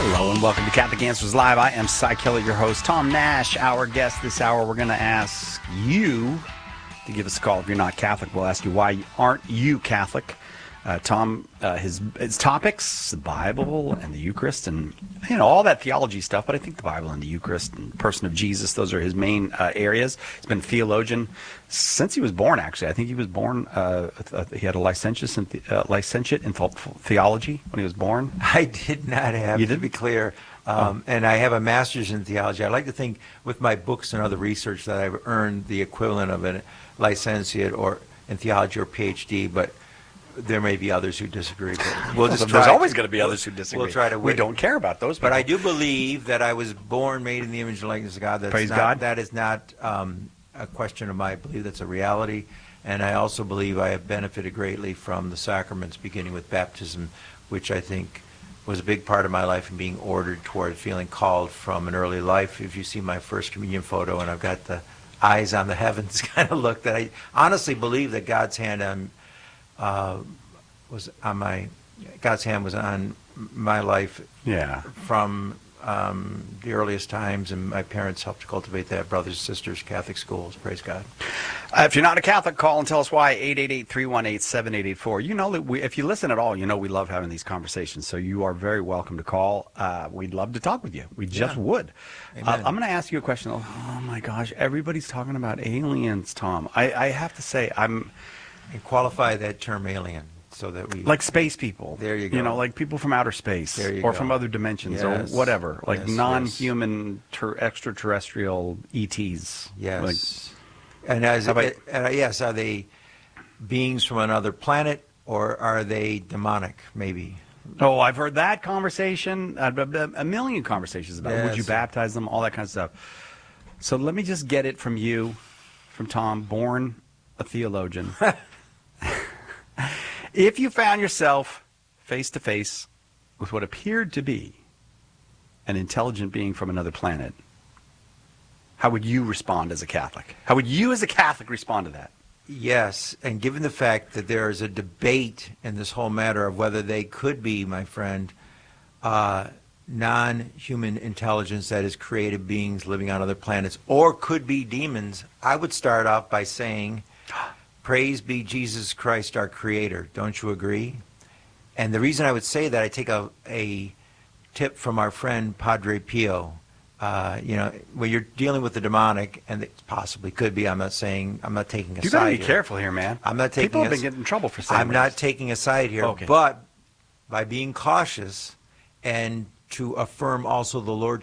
Hello and welcome to Catholic Answers Live. I am Cy Keller, your host. Tom Nash, our guest this hour. We're going to ask you to give us a call if you're not Catholic. We'll ask you why aren't you Catholic. Tom, his topics, the Bible and the Eucharist and all that theology stuff, but I think the Bible and the Eucharist and the person of Jesus, those are his main areas. He's been a theologian since he was born, actually. I think he was born, he had a licentiate in theology when he was born. I did not have, to be clear, and I have a master's in theology. I like to think with my books and other research that I've earned the equivalent of a licentiate or in theology or PhD, but there may be others who disagree. But we'll just There's always going to be others who disagree. We'll try to We don't care about those people. But I do believe that I was born, made in the image and likeness of God. Praise God. That is not a question of I believe that's a reality. And I also believe I have benefited greatly from the sacraments, beginning with baptism, which I think was a big part of my life and being ordered toward feeling called from an early life. If you see my first communion photo, and I've got the eyes on the heavens kind of look, that I honestly believe that God's hand was on my life from the earliest times, and my parents helped cultivate that. Brothers and sisters, Catholic schools, praise God. If you're not a Catholic, call and tell us why. 888-318-7884. You know that if you listen at all, we love having these conversations, so you are very welcome to call. We'd love to talk with you. We just would. I'm going to ask you a question. Oh my gosh, everybody's talking about aliens, Tom. I have to say, And qualify that term alien. So that we like space people. There you go. Like people from outer space or from other dimensions or whatever, like non-human extraterrestrial ETs. Yes. Are they beings from another planet, or are they demonic? Maybe. Oh, I've heard that conversation. A million conversations about would you baptize them, all that kind of stuff. So let me just get it from you, from Tom, born a theologian. If you found yourself face to face with what appeared to be an intelligent being from another planet, how would you respond as a Catholic? How would you as a Catholic respond to that? Yes, and given the fact that there is a debate in this whole matter of whether they could be, my friend, non-human intelligence, that is created beings living on other planets, or could be demons, I would start off by saying, praise be Jesus Christ, our Creator. Don't you agree? And the reason I would say that, I take a tip from our friend Padre Pio. When you're dealing with the demonic, and it possibly could be, I'm not taking a side. You got to be careful here, man. I'm not taking. People have been getting in trouble for saying. I'm not taking a side here, but by being cautious and to affirm also the Lord